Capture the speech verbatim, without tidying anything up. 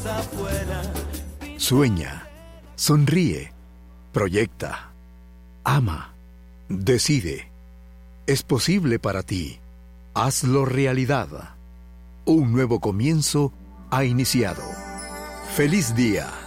afuera. Sueña, sonríe, proyecta, ama, decide. Es posible para ti. Hazlo realidad. Un nuevo comienzo ha iniciado. ¡Feliz día!